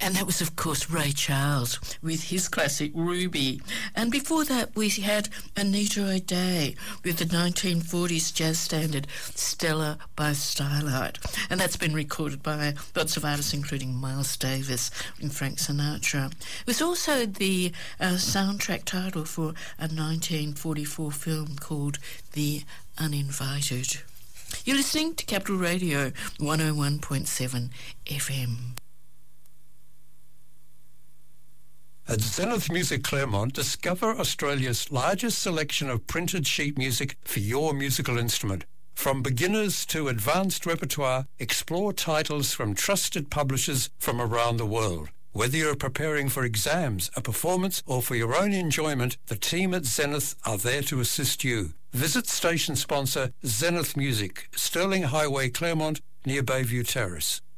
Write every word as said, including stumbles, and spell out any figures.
And that was, of course, Ray Charles with his classic Ruby. And before that, we had Anita O'Day with the nineteen forties jazz standard Stella by Starlight. And that's been recorded by lots of artists, including Miles Davis and Frank Sinatra. It was also the uh, soundtrack title for a nineteen forty-four film called The Uninvited. You're listening to Capital Radio one oh one point seven F M. At Zenith Music Claremont, discover Australia's largest selection of printed sheet music for your musical instrument. From beginners to advanced repertoire, explore titles from trusted publishers from around the world. Whether you're preparing for exams, a performance, or for your own enjoyment, the team at Zenith are there to assist you. Visit station sponsor Zenith Music, Stirling Highway, Claremont, near Bayview Terrace.